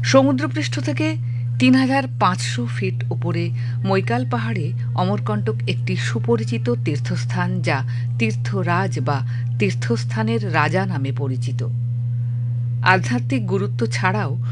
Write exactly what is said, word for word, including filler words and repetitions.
সমুদ্রপৃষ্ঠ থেকে তিন হাজার পাঁচশো ফিট উপরে মৈকাল পাহাড়ে অমরকণ্টক একটি সুপরিচিত তীর্থস্থান, যা তীর্থরাজ বা তীর্থস্থানের রাজা নামে পরিচিত। আধ্যাত্মিক গুরুত্ব ছাড়াও